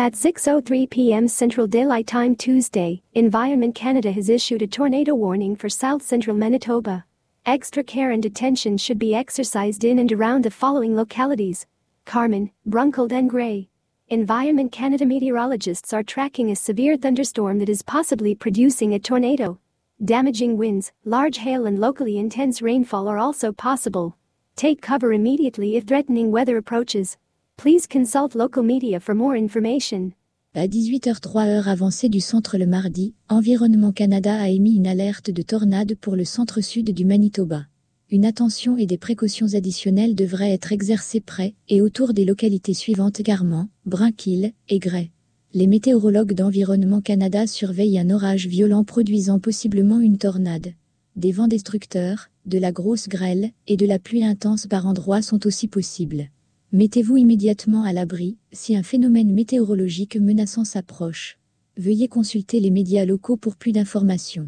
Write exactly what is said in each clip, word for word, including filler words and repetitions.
At six oh three p m Central Daylight Time Tuesday, Environment Canada has issued a tornado warning for south-central Manitoba. Extra care and attention should be exercised in and around the following localities: Carman, Brunckeld and Gray. Environment Canada meteorologists are tracking a severe thunderstorm that is possibly producing a tornado. Damaging winds, large hail and locally intense rainfall are also possible. Take cover immediately if threatening weather approaches. Please consult local media for more information. À dix-huit heures trois heure avancée du centre le mardi, Environnement Canada a émis une alerte de tornade pour le centre-sud du Manitoba. Une attention et des précautions additionnelles devraient être exercées près et autour des localités suivantes: Carman, Brunckeld et Gray. Les météorologues d'Environnement Canada surveillent un orage violent produisant possiblement une tornade. Des vents destructeurs, de la grosse grêle et de la pluie intense par endroits sont aussi possibles. Mettez-vous immédiatement à l'abri si un phénomène météorologique menaçant s'approche. Veuillez consulter les médias locaux pour plus d'informations.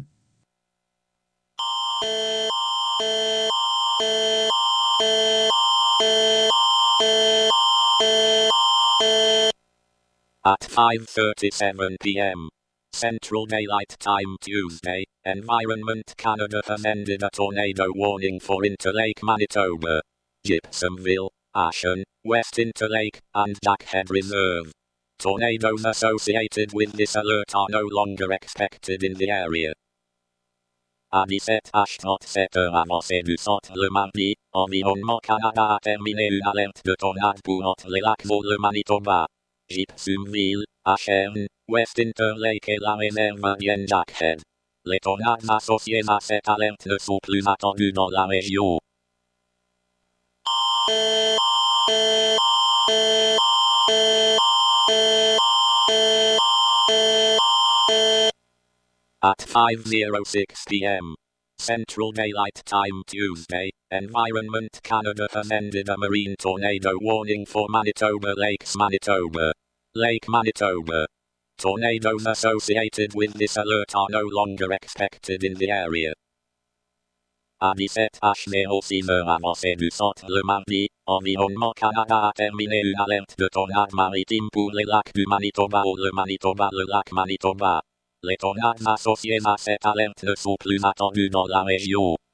At five thirty-seven p m Central Daylight Time Tuesday, Environment Canada has ended a tornado warning for Interlake, Manitoba, Gibsonville, Ashen, West Interlake, and Jackhead Reserve. Tornadoes associated with this alert are no longer expected in the area. À dix-sept heures trente-sept avancée du centre le mardi, Environnement Canada a terminé une alerte de tornade pour entre les lacs et le Manitoba, Gibsonville, Ashen, West Interlake et la réserve indienne Jackhead. Les tornades associées à cette alerte ne sont plus attendues dans la région. At five oh six p m Central Daylight Time Tuesday, Environment Canada has ended a marine tornado warning for Manitoba Lakes, Manitoba, Lake Manitoba. Tornadoes associated with this alert are no longer expected in the area. À dix-sept heures six avancée du centre le mardi, Environnement Canada a terminé une alerte de tornade maritime pour les lacs du Manitoba ou le Manitoba, le lac Manitoba. Les tornades associées à cette alerte ne sont plus attendues dans la région.